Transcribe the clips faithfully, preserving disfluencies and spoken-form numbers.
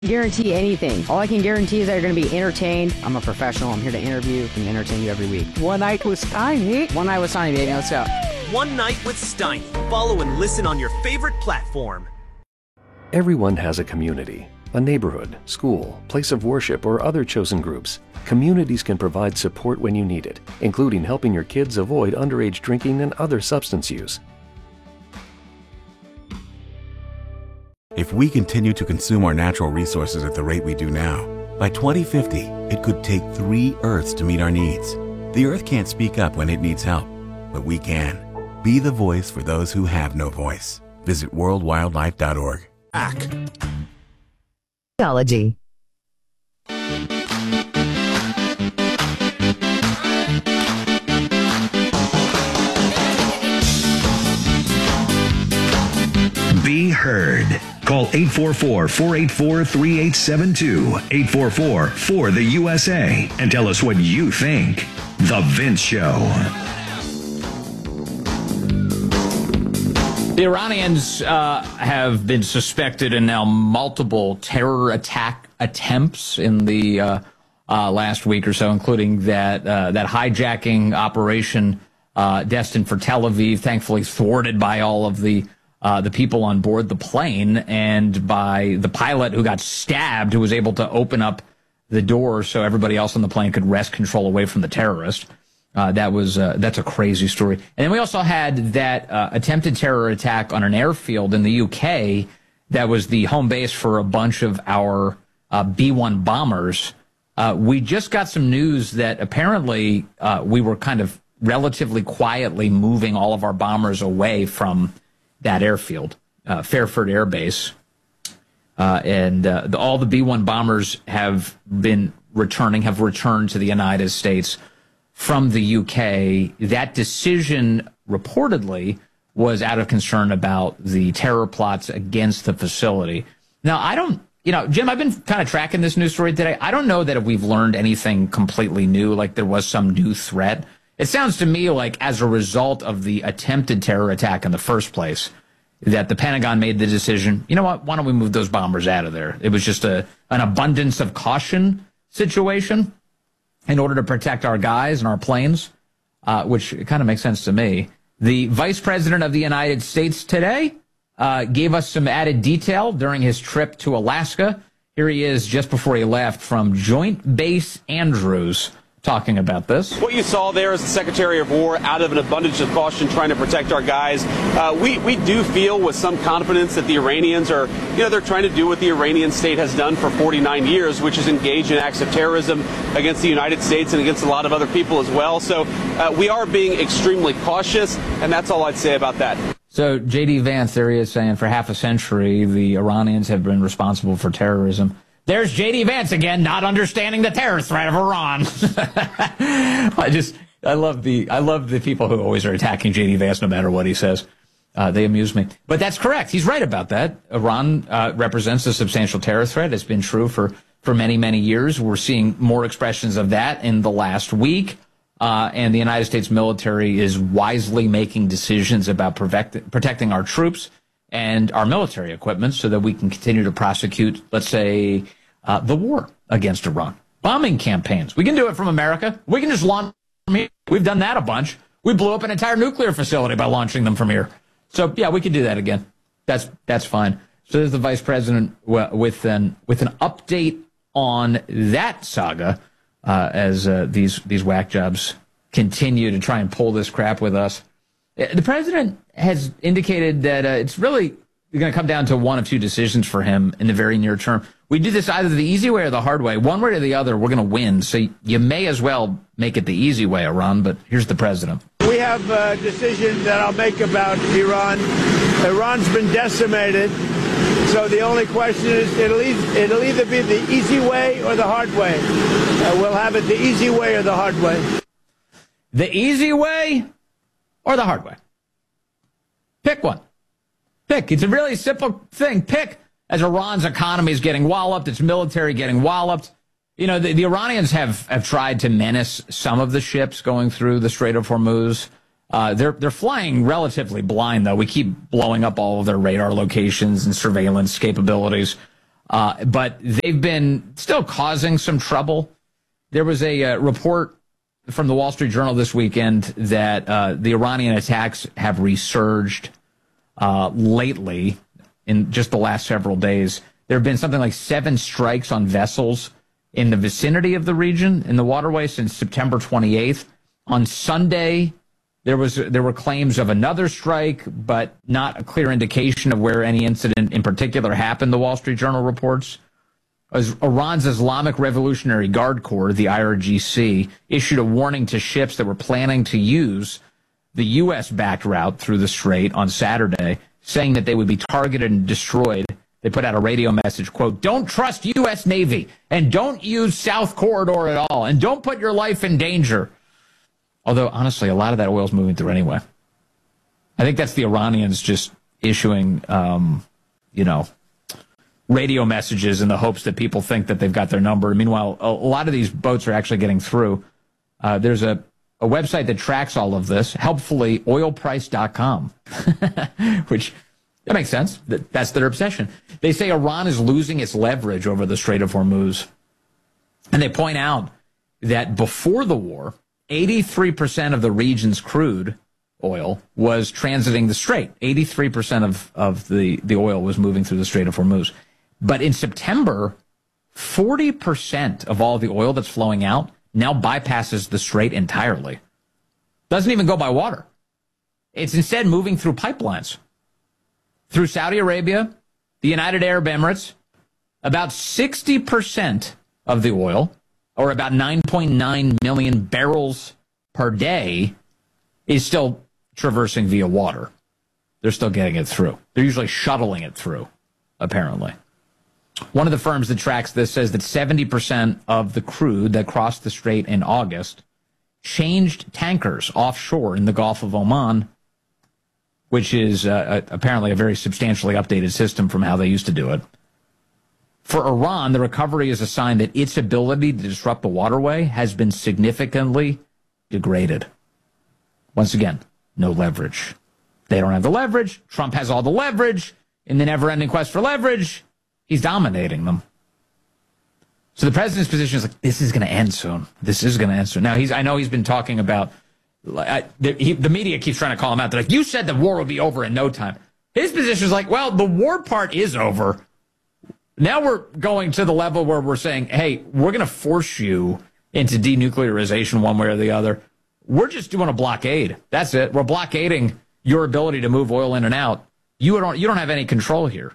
Guarantee anything. All I can guarantee is that you're going to be entertained. I'm a professional. I'm here to interview and entertain you every week. One Night with Steiny. One Night with Steiny, baby. Let's go. One Night with Steiny. Follow and listen on your favorite platform. Everyone has a community, a neighborhood, school, place of worship, or other chosen groups. Communities can provide support when you need it, including helping your kids avoid underage drinking and other substance use. If we continue to consume our natural resources at the rate we do now, by twenty fifty, it could take three Earths to meet our needs. The Earth can't speak up when it needs help, but we can. Be the voice for those who have no voice. Visit world wildlife dot org. Ecology. Be heard. Call eight four four, four eight four, three eight seven two, eight four four, four the U S A, and tell us what you think. The Vince Show. The Iranians uh, have been suspected in now multiple terror attack attempts in the uh, uh, last week or so, including that uh, that hijacking operation uh, destined for Tel Aviv, thankfully thwarted by all of the Uh, the people on board the plane and by the pilot who got stabbed, who was able to open up the door so everybody else on the plane could wrest control away from the terrorist. Uh, that was uh, that's a crazy story. And then we also had that uh, attempted terror attack on an airfield in the U K that was the home base for a bunch of our uh, B one bombers. Uh, we just got some news that apparently uh, we were kind of relatively quietly moving all of our bombers away from that airfield, uh, Fairford Air Base. Uh, and uh, the, all the B one bombers have been returning, have returned to the United States from the U K. That decision reportedly was out of concern about the terror plots against the facility. Now, I don't, you know, Jim, I've been kind of tracking this news story today. I don't know that if we've learned anything completely new, like there was some new threat. It sounds to me like as a result of the attempted terror attack in the first place, that the Pentagon made the decision, you know what, why don't we move those bombers out of there? It was just a an abundance of caution situation in order to protect our guys and our planes, uh, which kind of makes sense to me. The Vice President of the United States today uh, gave us some added detail during his trip to Alaska. Here he is just before he left from Joint Base Andrews, talking about this. What you saw there is the Secretary of War out of an abundance of caution trying to protect our guys. Uh, we, we do feel with some confidence that the Iranians are, you know, they're trying to do what the Iranian state has done for forty-nine years, which is engage in acts of terrorism against the United States and against a lot of other people as well. So uh, we are being extremely cautious, and that's all I'd say about that. So J D Vance, there he is saying for half a century, the Iranians have been responsible for terrorism. There's J D Vance again, not understanding the terror threat of Iran. I just, I love the, I love the people who always are attacking J D Vance no matter what he says. Uh, they amuse me. But that's correct. He's right about that. Iran uh, represents a substantial terror threat. It's been true for, for many, many years. We're seeing more expressions of that in the last week. Uh, and the United States military is wisely making decisions about protect, protecting our troops and our military equipment so that we can continue to prosecute, let's say, uh, the war against Iran. Bombing campaigns. We can do it from America. We can just launch from here. We've done that a bunch. We blew up an entire nuclear facility by launching them from here. So, yeah, we can do that again. That's that's fine. So there's the vice president with an, with an update on that saga uh, as uh, these, these whack jobs continue to try and pull this crap with us. The president has indicated that uh, it's really going to come down to one of two decisions for him in the very near term. We do this either the easy way or the hard way. One way or the other, we're going to win. So you may as well make it the easy way, Iran, but here's the president. We have a decision that I'll make about Iran. Iran's been decimated. So the only question is it'll, e- it'll either be the easy way or the hard way. Uh, we'll have it the easy way or the hard way. The easy way or the hard way? Pick one. Pick. It's a really simple thing. Pick. As Iran's economy is getting walloped, its military getting walloped. You know, the, the Iranians have, have tried to menace some of the ships going through the Strait of Hormuz. Uh, they're they're flying relatively blind, though. We keep blowing up all of their radar locations and surveillance capabilities. Uh, but they've been still causing some trouble. There was a uh, report from the Wall Street Journal this weekend that uh, the Iranian attacks have resurged uh, lately in just the last several days. There have been something like seven strikes on vessels in the vicinity of the region, in the waterway, since September twenty-eighth. On Sunday, there was there were claims of another strike, but not a clear indication of where any incident in particular happened, the Wall Street Journal reports. As Iran's Islamic Revolutionary Guard Corps, the I R G C, issued a warning to ships that were planning to use the U S-backed route through the Strait on Saturday, saying that they would be targeted and destroyed. They put out a radio message, quote, "Don't trust U S Navy, and don't use South Corridor at all, and don't put your life in danger." Although, honestly, a lot of that oil is moving through anyway. I think that's the Iranians just issuing, um, you know, radio messages in the hopes that people think that they've got their number. Meanwhile, a lot of these boats are actually getting through. Uh, there's a, a website that tracks all of this, helpfully oil price dot com, which, that makes sense. That's their obsession. They say Iran is losing its leverage over the Strait of Hormuz. And they point out that before the war, eighty-three percent of the region's crude oil was transiting the Strait. eighty-three percent of, of the, the oil was moving through the Strait of Hormuz. But in September, forty percent of all the oil that's flowing out now bypasses the Strait entirely. Doesn't even go by water. It's instead moving through pipelines. Through Saudi Arabia, the United Arab Emirates, about sixty percent of the oil, or about nine point nine million barrels per day, is still traversing via water. They're still getting it through. They're usually shuttling it through, apparently. One of the firms that tracks this says that seventy percent of the crude that crossed the Strait in August changed tankers offshore in the Gulf of Oman, which is uh, apparently a very substantially updated system from how they used to do it. For Iran, the recovery is a sign that its ability to disrupt the waterway has been significantly degraded. Once again, no leverage. They don't have the leverage. Trump has all the leverage. In the never-ending quest for leverage, he's dominating them. So the president's position is like, this is going to end soon. This is going to end soon. Now, he's, I know he's been talking about, I, the, he, the media keeps trying to call him out. They're like, you said the war would be over in no time. His position is like, well, the war part is over. Now we're going to the level where we're saying, hey, we're going to force you into denuclearization one way or the other. We're just doing a blockade. That's it. We're blockading your ability to move oil in and out. You don't, you don't have any control here.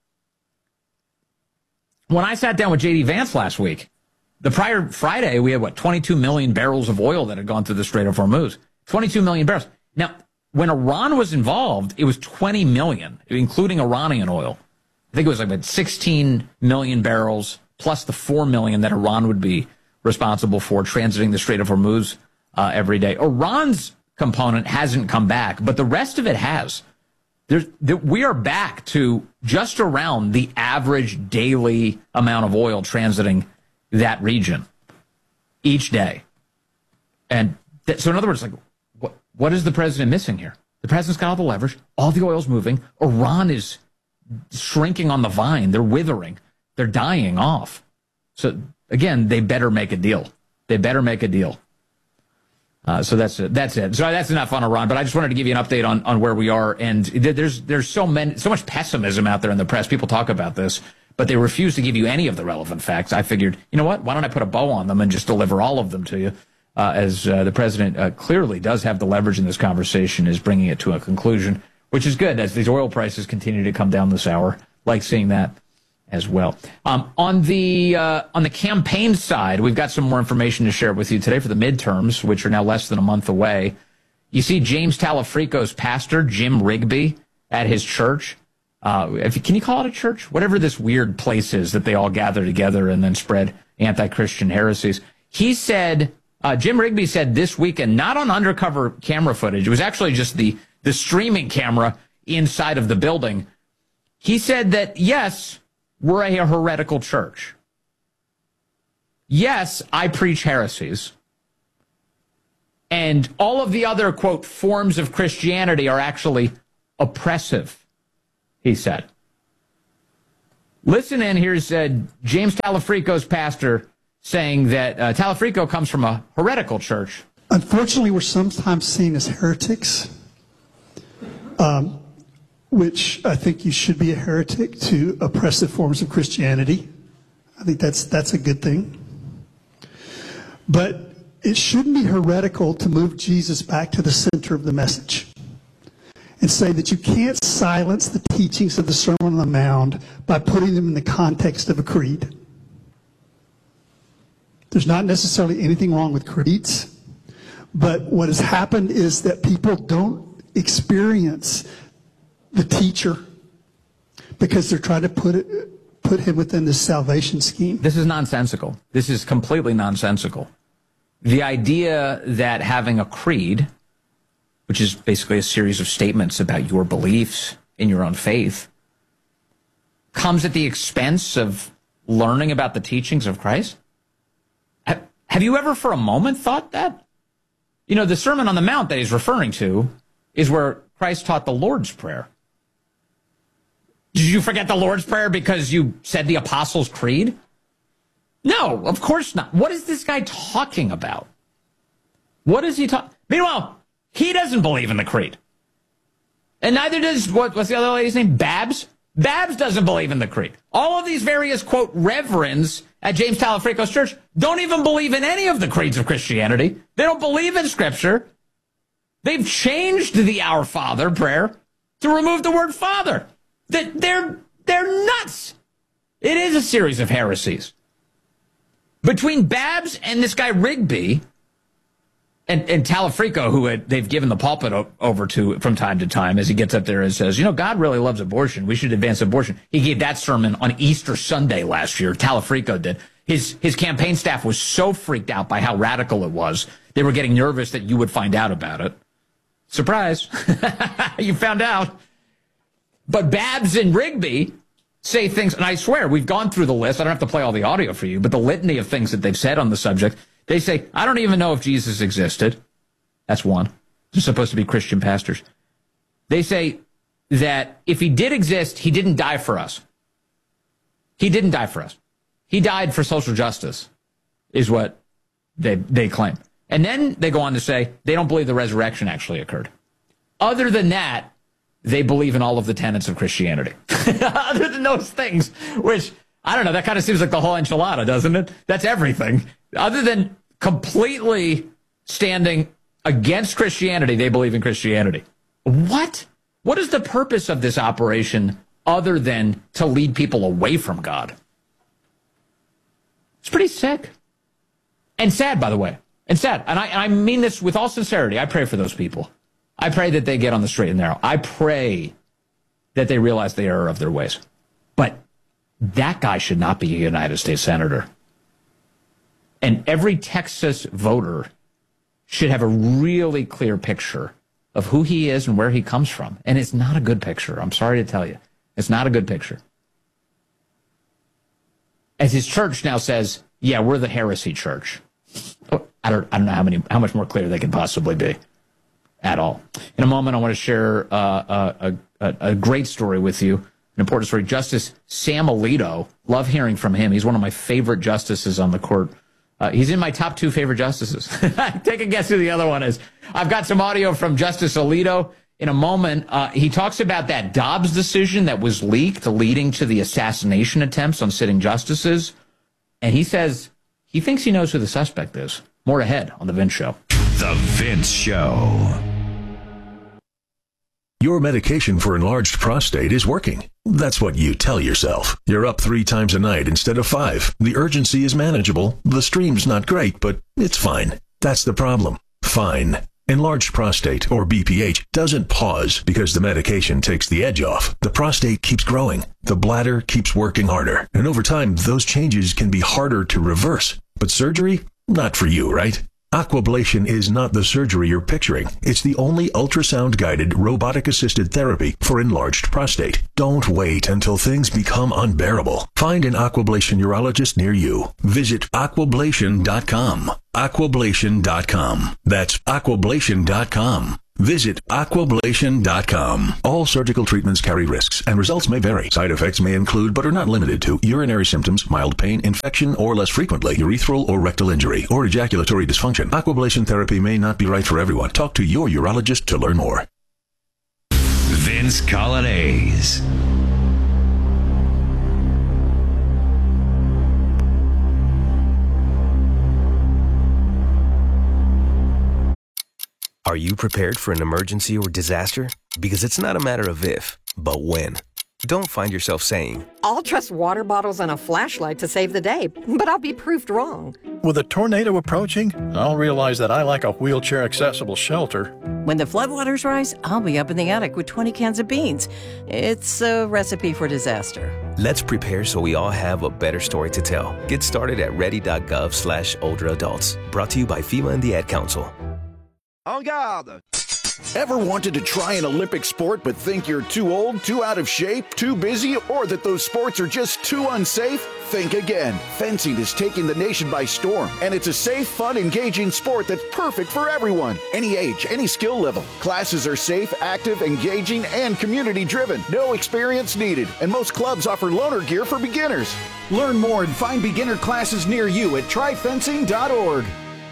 When I sat down with J D Vance last week, the prior Friday, we had, what, twenty-two million barrels of oil that had gone through the Strait of Hormuz. twenty-two million barrels. Now, when Iran was involved, it was twenty million, including Iranian oil. I think it was like about sixteen million barrels plus the four million that Iran would be responsible for transiting the Strait of Hormuz uh, every day. Iran's component hasn't come back, but the rest of it has. There's, we are back to just around the average daily amount of oil transiting that region each day. And th- so in other words, like, what, what is the president missing here? The president's got all the leverage. All the oil's moving. Iran is shrinking on the vine. They're withering. They're dying off. So, again, they better make a deal. They better make a deal. Uh, so that's it. That's it. So that's enough on Iran. But I just wanted to give you an update on, on where we are. And there's there's so many so much pessimism out there in the press. People talk about this, but they refuse to give you any of the relevant facts. I figured, you know what? Why don't I put a bow on them and just deliver all of them to you? Uh, as uh, the president uh, clearly does have the leverage in this conversation, is bringing it to a conclusion, which is good as these oil prices continue to come down this hour. Like seeing that as well. Um, on the uh, on the campaign side, we've got some more information to share with you today for the midterms, which are now less than a month away. You see James Talafrico's pastor, Jim Rigby, at his church. Uh, if, can you call it a church? Whatever this weird place is that they all gather together and then spread anti-Christian heresies. He said, uh, Jim Rigby said this weekend, not on undercover camera footage, it was actually just the, the streaming camera inside of the building. He said that, yes, we're a heretical church. Yes, I preach heresies. And all of the other, quote, forms of Christianity are actually oppressive, he said. Listen in. Here's uh, James Talafrico's pastor saying that uh, Talafrico comes from a heretical church. Unfortunately, we're sometimes seen as heretics, um, which I think you should be a heretic to oppressive forms of Christianity. I think that's that's a good thing. But it shouldn't be heretical to move Jesus back to the center of the message and say that you can't silence the teachings of the Sermon on the Mount by putting them in the context of a creed. There's not necessarily anything wrong with creeds, but what has happened is that people don't experience the teacher because they're trying to put it, put him within this salvation scheme. This is nonsensical. This is completely nonsensical. The idea that having a creed, which is basically a series of statements about your beliefs in your own faith, comes at the expense of learning about the teachings of Christ? Have you ever for a moment thought that? You know, the Sermon on the Mount that he's referring to is where Christ taught the Lord's Prayer. Did you forget the Lord's Prayer because you said the Apostles' Creed? No, of course not. What is this guy talking about? What is he talking? Meanwhile, he doesn't believe in the creed. And neither does, what, what's the other lady's name? Babs? Babs doesn't believe in the creed. All of these various, quote, reverends at James Talafrico's church don't even believe in any of the creeds of Christianity. They don't believe in Scripture. They've changed the Our Father prayer to remove the word Father. They're, they're nuts. It is a series of heresies. Between Babs and this guy Rigby and, and Talafrico, who had, they've given the pulpit o- over to from time to time as he gets up there and says, you know, God really loves abortion. We should advance abortion. He gave that sermon on Easter Sunday last year. Talafrico did. His, his campaign staff was so freaked out by how radical it was. They were getting nervous that you would find out about it. Surprise. You found out. But Babs and Rigby say things, and I swear, we've gone through the list. I don't have to play all the audio for you, but the litany of things that they've said on the subject. They say, I don't even know if Jesus existed. That's one. They're supposed to be Christian pastors. They say that if he did exist, he didn't die for us. He didn't die for us. He died for social justice, is what they, they claim. And then they go on to say they don't believe the resurrection actually occurred. Other than that, they believe in all of the tenets of Christianity. Other than those things, which, I don't know, that kind of seems like the whole enchilada, doesn't it? That's everything. Other than completely standing against Christianity, they believe in Christianity. What? What is the purpose of this operation other than to lead people away from God? It's pretty sick. And sad, by the way. And sad. And I, I mean this with all sincerity. I pray for those people. I pray that they get on the straight and narrow. I pray that they realize the error of their ways. But that guy should not be a United States Senator. And every Texas voter should have a really clear picture of who he is and where he comes from. And it's not a good picture. I'm sorry to tell you. It's not a good picture. As his church now says, yeah, we're the heresy church. I don't, I don't know how many, how much more clear they can possibly be. At all. In a moment, I want to share uh, a, a, a great story with you, an important story. Justice Sam Alito, love hearing from him. He's one of my favorite justices on the court. Uh, he's in my top two favorite justices. Take a guess who the other one is. I've got some audio from Justice Alito. In a moment, uh, he talks about that Dobbs decision that was leaked, leading to the assassination attempts on sitting justices. And he says he thinks he knows who the suspect is. More ahead on The Vince Show. The Vince Show. Your medication for enlarged prostate is working. That's what you tell yourself. You're up three times a night instead of five. The urgency is manageable. The stream's not great, but it's fine. That's the problem. Fine. Enlarged prostate, or B P H, doesn't pause because the medication takes the edge off. The prostate keeps growing. The bladder keeps working harder. And over time, those changes can be harder to reverse. But surgery? Not for you, right? Aquablation is not the surgery you're picturing. It's the only ultrasound-guided, robotic-assisted therapy for enlarged prostate. Don't wait until things become unbearable. Find an Aquablation urologist near you. Visit aquablation dot com. aquablation dot com. That's aquablation dot com. Visit aquablation dot com. All surgical treatments carry risks, and results may vary. Side effects may include, but are not limited to, urinary symptoms, mild pain, infection, or less frequently, urethral or rectal injury, or ejaculatory dysfunction. Aquablation therapy may not be right for everyone. Talk to your urologist to learn more. Vince Colonnese. Are you prepared for an emergency or disaster? Because it's not a matter of if, but when. Don't find yourself saying, I'll trust water bottles and a flashlight to save the day, but I'll be proved wrong. With a tornado approaching, I'll realize that I lack a wheelchair-accessible shelter. When the floodwaters rise, I'll be up in the attic with twenty cans of beans. It's a recipe for disaster. Let's prepare so we all have a better story to tell. Get started at ready.gov slash older adults. Brought to you by FEMA and the Ad Council. En garde! Ever wanted to try an Olympic sport but think you're too old, too out of shape, too busy, or that those sports are just too unsafe? Think again. Fencing is taking the nation by storm, and it's a safe, fun, engaging sport that's perfect for everyone. Any age, any skill level. Classes are safe, active, engaging, and community-driven. No experience needed, and most clubs offer loaner gear for beginners. Learn more and find beginner classes near you at try fencing dot org.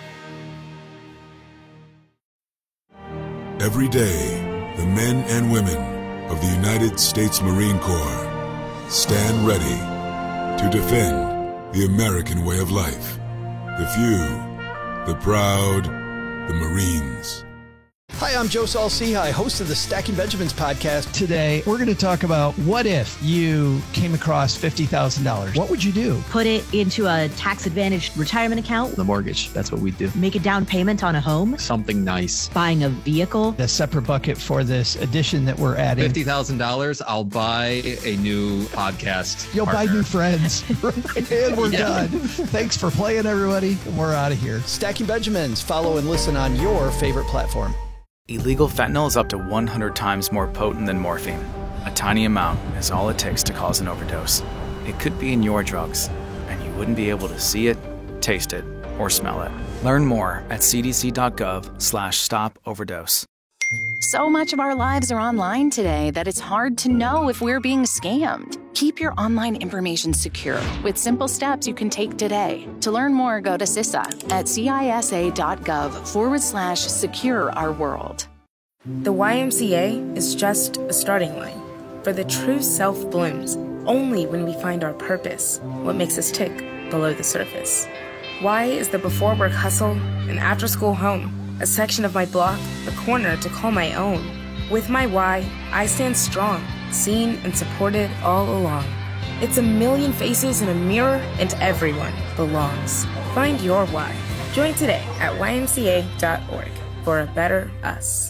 Every day, the men and women of the United States Marine Corps stand ready to defend the American way of life. The few, the proud, the Marines. Hi, I'm Joe Saul-Sehy, host of the Stacking Benjamins podcast. Today, we're going to talk about what if you came across fifty thousand dollars. What would you do? Put it into a tax-advantaged retirement account. The mortgage, that's what we do. Make a down payment on a home. Something nice. Buying a vehicle. A separate bucket for this addition that we're adding. fifty thousand dollars, I'll buy a new podcast You'll partner. buy new friends. And we're yeah. done. Thanks for playing, everybody. We're out of here. Stacking Benjamins. Follow and listen on your favorite platform. Illegal fentanyl is up to one hundred times more potent than morphine. A tiny amount is all it takes to cause an overdose. It could be in your drugs, and you wouldn't be able to see it, taste it, or smell it. Learn more at c d c dot gov slash stop overdose. So much of our lives are online today that it's hard to know if we're being scammed. Keep your online information secure with simple steps you can take today. To learn more, go to C I S A at C I S A dot gov forward slash secure our world. The Y M C A is just a starting line, for the true self blooms only when we find our purpose, what makes us tick below the surface. Y is the before work hustle, an after school home, a section of my block, a corner to call my own. With my Y, I stand strong, seen and supported all along. It's a million faces in a mirror, and everyone belongs. Find your why. Join today at y m c a dot org for a better us.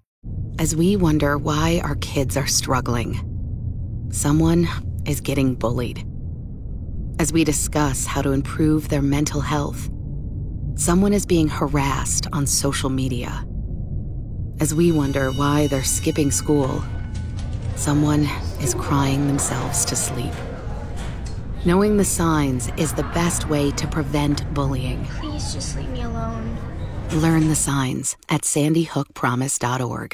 As we wonder why our kids are struggling, someone is getting bullied. As we discuss how to improve their mental health, someone is being harassed on social media. As we wonder why they're skipping school, someone is crying themselves to sleep. Knowing the signs is the best way to prevent bullying. Please just leave me alone. Learn the signs at sandy hook promise dot org.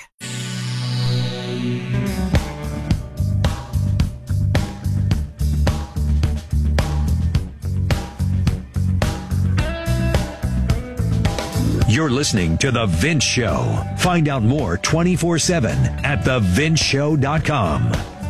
You're listening to The Vince Show. Find out more twenty-four seven at the vince show dot com.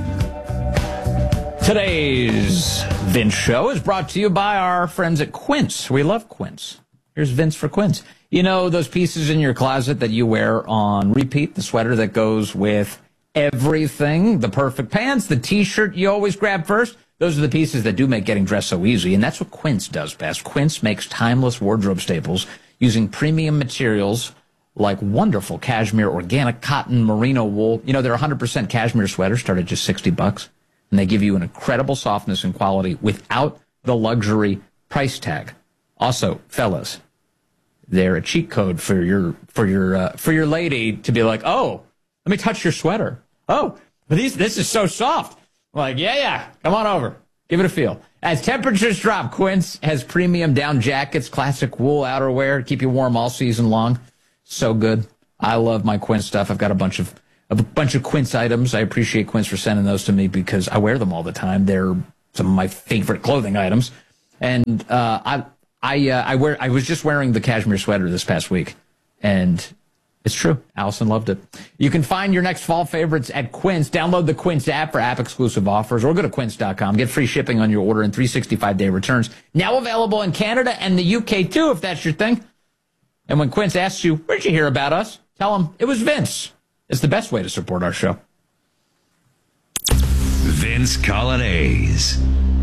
Today's Vince Show is brought to you by our friends at Quince. We love Quince. Here's Vince for Quince. You know those pieces in your closet that you wear on repeat? The sweater that goes with everything, the perfect pants, the T-shirt you always grab first? Those are the pieces that do make getting dressed so easy, and that's what Quince does best. Quince makes timeless wardrobe staples using premium materials like wonderful cashmere, organic cotton, merino wool. You know, their one hundred percent cashmere sweaters start at just sixty bucks, and they give you an incredible softness and quality without the luxury price tag. Also, fellas, they're a cheat code for your for your uh, for your lady to be like, oh, let me touch your sweater. Oh, but these this is so soft. Like, yeah, yeah, come on over, give it a feel. As temperatures drop, Quince has premium down jackets, classic wool outerwear, keep you warm all season long. So good. I love my Quince stuff. I've got a bunch of a bunch of Quince items. I appreciate Quince for sending those to me because I wear them all the time. They're some of my favorite clothing items. And uh, I I uh, I wear I was just wearing the cashmere sweater this past week, and it's true. Allison loved it. You can find your next fall favorites at Quince. Download the Quince app for app-exclusive offers, or go to quince dot com. Get free shipping on your order and three hundred sixty-five day returns. Now available in Canada and the U K, too, if that's your thing. And when Quince asks you, where'd you hear about us? Tell them it was Vince. It's the best way to support our show. Vince Coglianese.